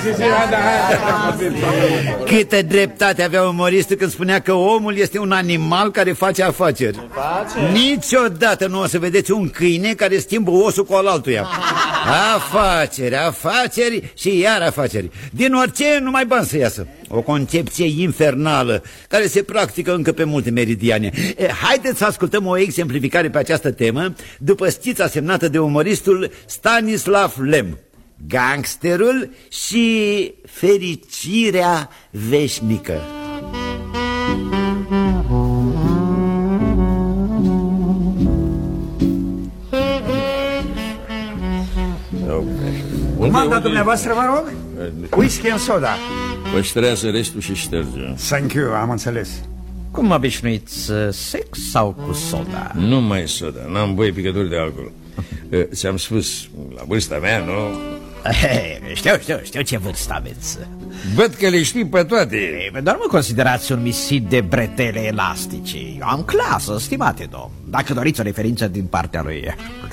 Câtă dreptate avea umoristul când spunea că omul este un animal care face afaceri. Niciodată nu o să vedeți un câine care schimbă osul cu alaltuia. Afaceri, afaceri și iar afaceri. Din orice numai bani să iasă. O concepție infernală care se practică încă pe multe meridiane. Haideți să ascultăm o exemplificare pe această temă după schița semnată de umoristul Stanislav Lem. Gangsterul și fericirea veșnică. Comanda dumneavoastră, vă rog? Whisky and soda. Păstrează restul și șterge. Thank you, am înțeles. Cum obișnuiți, sex sau cu soda? Nu mai soda, n-am voie picături de alcool. Ți-am spus, la vârsta mea, nu? Știu ce vârstă aveți. Văd că le știi pe toate. Doar mă considerați un misit de bretele elastice. Eu am clasă, stimate domn. Dacă doriți o referință din partea lui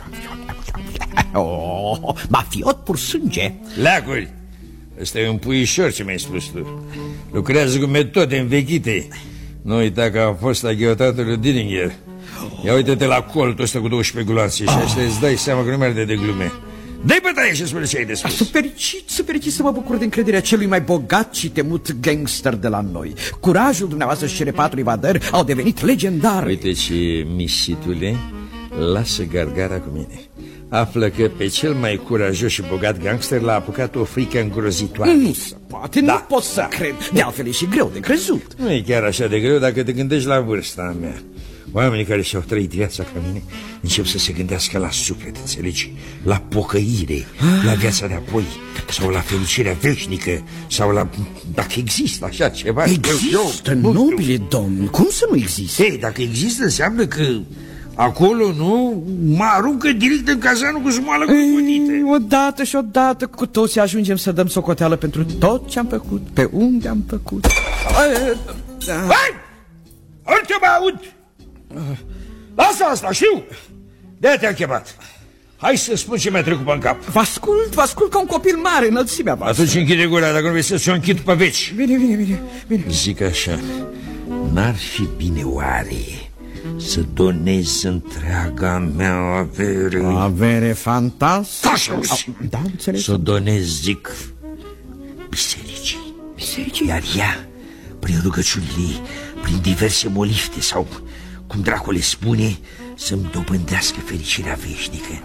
mafiot pur sânge. Leacuri, ăsta e un puișor ce mi-ai spus tu. Lucrează cu metode învechite. Nu uita că a fost la ghiotatul lui Dillinger. Ia uite-te la coltul ăsta cu 12 gloanțe și așa îți dai seama că nu merge de glume. Dă-i bătaie și spune ce ai de spus. Sunt fericit să mă bucur de încrederea celui mai bogat și temut gangster de la noi. Curajul dumneavoastră și cele 4 evadări au devenit legendare. Uite ce, misitule, lasă gargara cu mine. Află că pe cel mai curajos și bogat gangster l-a apucat o frică îngrozitoare. Nu se poate, nu pot să cred. De altfel e și greu de crezut. Nu e chiar așa de greu dacă te gândești la vârsta mea. Oamenii care și-au trăit viața ca mine încep să se gândească la suflet, înțelegi? La pocăire, la viața de apoi, sau la fericirea veșnică, sau la... dacă există așa ceva. Există, nobile domn, cum să nu existe? Ei, dacă există înseamnă că acolo, nu, mă aruncă direct în cazanul cu smoală cucutită. Odată și odată cu toți ajungem să dăm socoteală pentru tot ce am făcut, pe unde am făcut. Hai! Orice mă aud! Lasă asta, știu! De-aia te-am chemat. Hai să spun ce mi-a trecut pe în cap. Vă ascult ca un copil mare, înălțimea voastră. Atunci închide gura, dacă nu vrei să ți-o închid pe veci. Bine. Zic așa, n-ar fi bine oare să donez întreaga mea avere? Avere fantastică. Da, înțeleg. Să donez, zic, bisericii. Iar ea, prin rugăciunile, prin diverse molifte sau, cum dracu le spune, să-mi dobândească fericirea veșnică.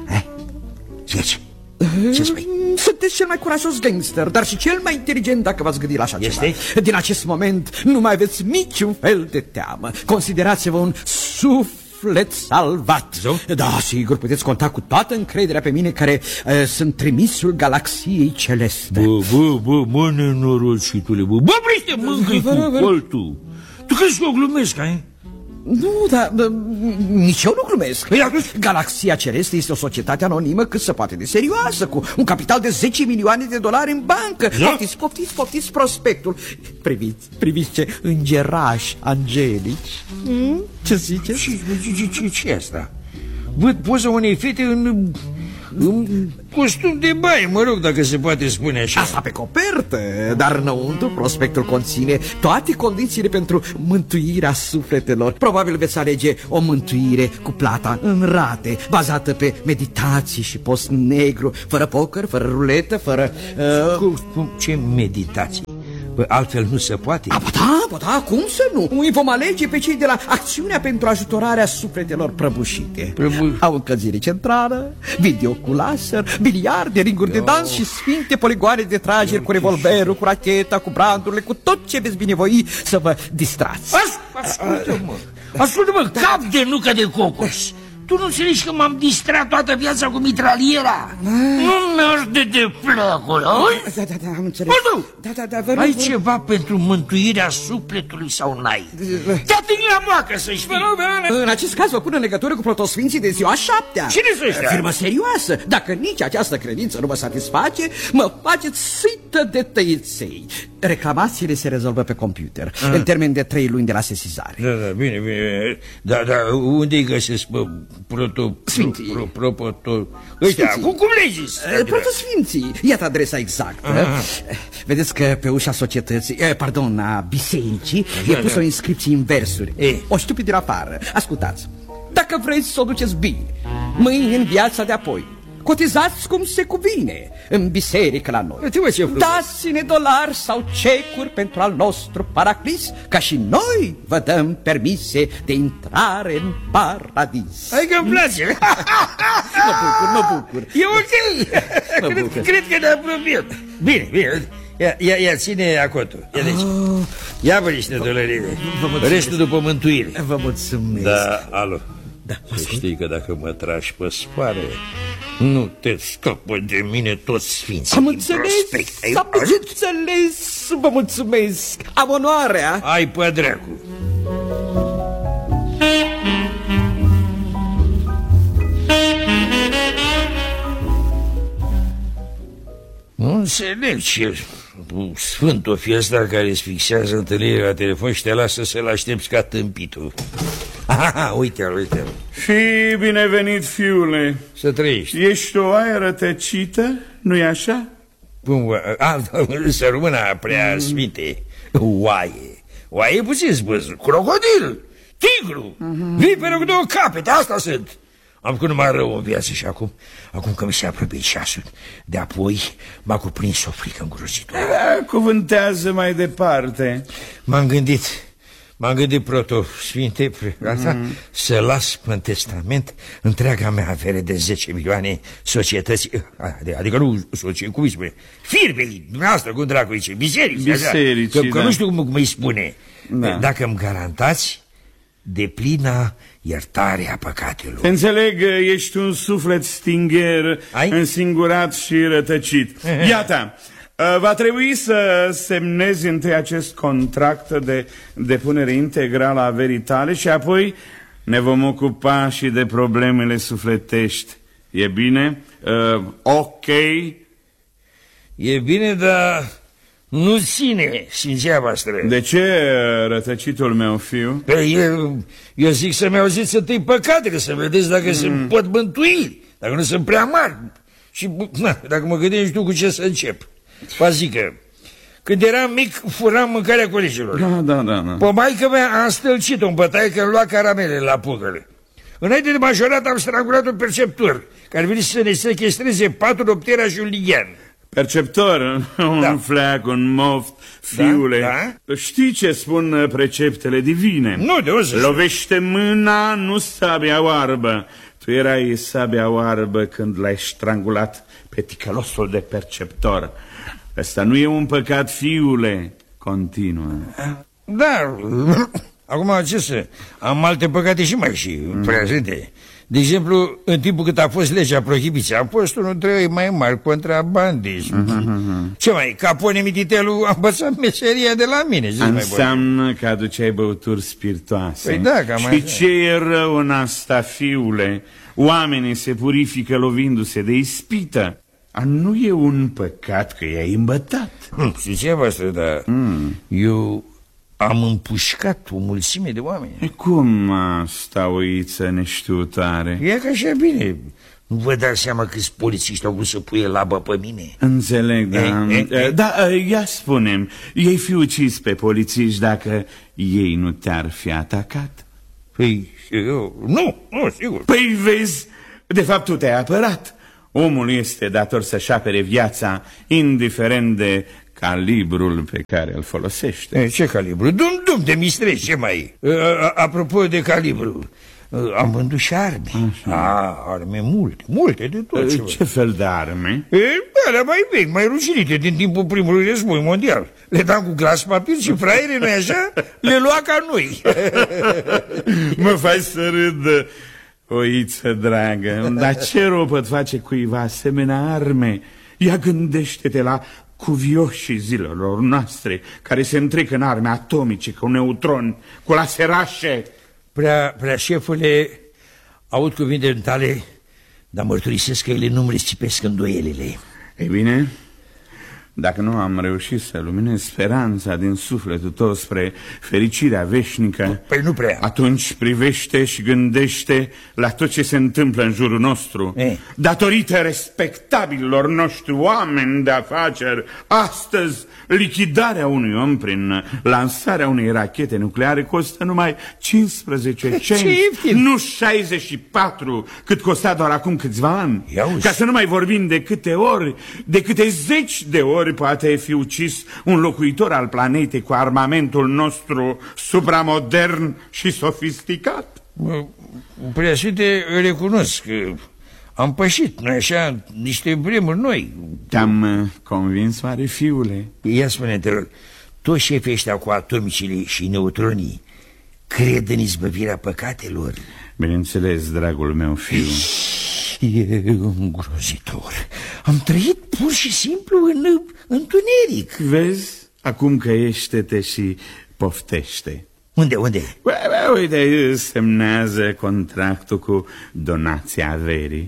Ce spui? Sunteți cel mai curajos gangster, dar și cel mai inteligent dacă v-ați gândit la așa ceva. Din acest moment nu mai aveți niciun fel de teamă. Considerați-vă un suflet salvat. Da, sigur, puteți conta cu toată încrederea pe mine, care sunt trimisul galaxiei celeste. Bă, nenorocitule, bă, vrei să mângâi cu coltul? Tu crezi că o glumesc, ai? Nu, dar nici eu nu glumesc. Galaxia Celeste este o societate anonimă cât se poate de serioasă, cu un capital de 10 milioane de dolari în bancă. Poftiți prospectul. Priviți ce îngerași angelici. Ce ziceți? Ce e asta? Văd poza unei fete în costum de baie, mă rog, dacă se poate spune așa. Asta pe copertă, dar înăuntru prospectul conține toate condițiile pentru mântuirea sufletelor. Probabil veți alege o mântuire cu plata în rate, bazată pe meditații și post negru, fără poker, fără ruletă, fără... Ce meditații? Bă, altfel nu se poate? Da, cum să nu? Îi vom alege pe cei de la Acțiunea pentru Ajutorarea Sufletelor Prăbușite. Au încălzire centrală, video cu laser, biliarde, ringuri de dans și sfinte poligoane de trageri cu revolverul, cu racheta, cu brandurile, cu tot ce veți binevoi să vă distrați. Ascultă-mă, cap de nucă de cocos! Tu nu înțelegi că m-am distrat toată viața cu mitraliera? Nu merge de placul, auzi? Da, am înțeles. Ai ceva pentru mântuirea sufletului sau n-ai? Te-a la moacă, să știi. În acest caz vă pun în legătură cu protosfinții de ziua 7-a. Cine sunt ăștia? Firmă serioasă. Dacă nici această credință nu vă satisface, mă faceți sâită de tăiței. Reclamațiile se rezolvă pe computer în termen de 3 luni de la sesizare. Da, bine. Dar unde-i găsesc Sfinții. Ăștia, cum le-ai zis? Protosfinții. Iată adresa exactă. Vedeți că pe ușa societății, a bisericii, e pusă o inscripție în versuri. O știu pe din afară. Ascultați. Dacă vreți să o duceți bine, mâini în viața de apoi, cotizați cum se cuvine în biserică la noi. Dați-ne dolari sau cecuri pentru al nostru paraclis, ca și noi vă dăm permise de intrare în paradis. Hai că-mi place. Mă bucur. E ok. Cred că ne apropiat. Bine. Ia ține acotul. Ia deci. Ia-vă niște dolările. Restul după mântuire. Vă mulțumesc. Da, alo. Să știi că dacă mă tragi pe spate, nu te scapă de mine toți sfinții. Am înțeles. Vă mulțumesc. Am onoarea. Ai pe dracu. Nu înțeleg ce sfânt o fi ăsta care îți fixează întâlnirea la telefon și te lasă să-l aștepți ca tâmpitul. Uite-l. Și binevenit, fiule. Să trăiești. Ești o oaie rătăcită, nu-i așa? Să rămână prea sfinte. Oaie puțin spus. Crocodil, tigru, viperă cu 2 capete, asta sunt. Am făcut numai rău în viață și acum că mi se apropie ceasul de apoi m-a cuprins o frică îngrozitoare. Cuvântează mai departe. M-am gândit protosfinte să las în testament întreaga mea avere de 10 milioane societății, adică nu socie, cum îi spune, firmei, dumneavoastră, cum dracu zice, biserici, că nu știu cum îi spune. Dacă îmi garantați deplina iertare a păcatelor. Înțeleg, ești un suflet stingher, însingurat și rătăcit. Iată, va trebui să semnezi întâi acest contract de depunere integrală a averii tale și apoi ne vom ocupa și de problemele sufletești. E bine? Ok? E bine, dar nu ține sfinția voastră. De ce, rătăcitul meu fiu? Eu zic să-mi auziți întâi păcatele, să vedeți dacă se pot mântui, dacă nu sunt prea mari. Și dacă mă gândești tu cu ce să încep. Vă zic că când eram mic furam mâncarea colegilor. Da. Pe maică mea am stălcit-o în bătaie că îmi lua caramele la pucăle. Înainte de majorat am strangulat un perceptor care veni să ne sechestreze 4 noptera și un lighean. Perceptor, un fleac, un moft, fiule. Știi ce spun preceptele divine? Nu, de unde? Lovește mâna, nu sabia oarbă. Tu erai sabia oarbă când l-ai strangulat pe ticălosul de perceptor. Ăsta nu e un păcat, fiule. Continuă. Da, acum ce să... Am alte păcate și mai și prezente. De exemplu, în timpul cât a fost legea prohibiției, am fost unul dintre ei mai mari contrabandism. Ce mai, Capone Mititelu a învățat meseria de la mine. Înseamnă că aduceai băuturi spiritoase. Păi da, cam și ce e rău în asta, fiule? Oamenii se purifică lovindu-se de ispită. Nu e un păcat că i-ai îmbătat. Și ce voastră, dar eu am împușcat o mulțime de oameni. Cum asta, oiță neștiutare? E ca așa bine. Nu vă dați seama câți polițiști au vrut să puie labă pe mine? Înțeleg, da. Da, ia spune-mi, ei fi ucis pe polițiști dacă ei nu te-ar fi atacat? Păi, nu, sigur. Păi vezi, de fapt tu te-ai apărat. Omul este dator să-și apere viața, indiferent de calibrul pe care îl folosește. Ce calibru? Dum de mistrezi, ce mai? Apropo de calibru, am vândut și arme. Arme multe de tot. Ce fel de arme? Alea mai vechi, mai ruginite din timpul primului război mondial. Le dam cu glas papir și fraierii, nu-i așa? Le lua ca noi. Mă faci să râd, oiță dragă. Dar ce rău pot face cuiva asemenea arme? Ia gândește-te la cuvioșii zilelor noastre care se întrec în arme atomice, cu neutroni, cu laserașe. Prea șefule, aud cuvintele tale, dar mărturisesc că ele nu-mi risipesc îndoielile. Ei bine, dacă nu am reușit să luminez speranța din sufletul tău spre fericirea veșnică, păi nu prea. Atunci privește și gândește la tot ce se întâmplă în jurul nostru. Datorită respectabililor noștri oameni de afaceri, astăzi lichidarea unui om prin lansarea unei rachete nucleare costă numai 15 cenți, nu 64 cât costa doar acum câțiva ani. Ca să nu mai vorbim de câte zeci de ori poate fi ucis un locuitor al planetei cu armamentul nostru supramodern și sofisticat. Preasfinte, recunosc că am pășit, nu așa, niște vremuri noi. Te-am convins, oare, fiule? Ia spune, te rog, toți șefii ăștia cu atomicile și neutronii cred în izbăvirea păcatelor? Bineînțeles, dragul meu fiu. E îngrozitor. Am trăit pur și simplu în întuneric. Vezi? Acum căiește-te și poftește. Unde? Uite, semnează contractul cu donația averii.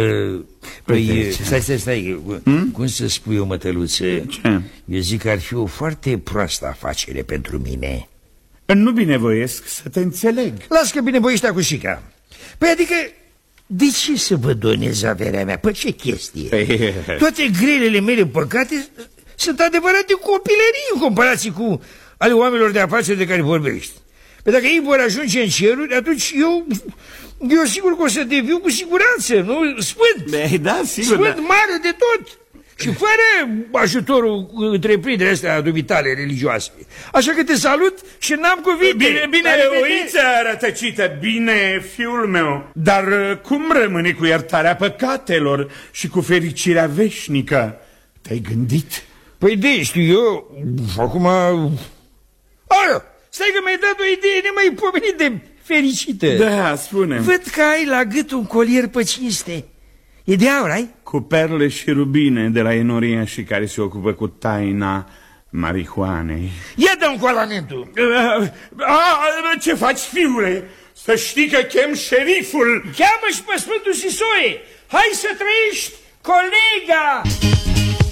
Păi, stai, cum să spui eu, mătăluță? Ce? Eu zic că ar fi o foarte proastă afacere pentru mine. Nu binevoiesc să te înțeleg. Las că binevoiești cu șica. Păi adică, de ce să vă donez averea mea? Pe ce chestie? Toate grelele mele păcate sunt adevărate copilării în comparație cu ale oamenilor de afaceri de care vorbești. Păi dacă ei vor ajunge în ceruri, atunci eu sigur că o să deviu cu siguranță, nu? Sfânt! Da, sigur, Sfânt mare de tot! Și fără ajutorul întreprinderii astea dumitale religioase. Așa că te salut și n-am cuvinte. Bine, uiță, rătăcită, bine, fiul meu. Dar cum rămâne cu iertarea păcatelor și cu fericirea veșnică? Te-ai gândit? Păi știu eu, acum... Stai că mi-ai dat o idee nemaipomenit de fericită. Da, spune. Văd că ai la gât un colier pe cinste. E de aur, ai? Cu perle și rubine de la enoria și care se ocupă cu taina marihuanei. Ia dă-mi colamentul. Ce faci, fiule? Să știi că chem șeriful. Cheamă-și pe Sfântul Sisoie. Hai să trăiești, colega!